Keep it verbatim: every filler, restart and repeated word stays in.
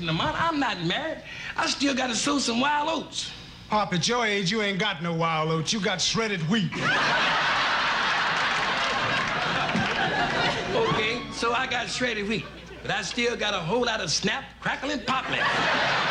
a month. I'm not married. I still got to sow some wild oats. Pop, at your age, you ain't got no wild oats. You got shredded wheat. Okay, so I got shredded wheat, but I still got a whole lot of snap, crackle, and pop left.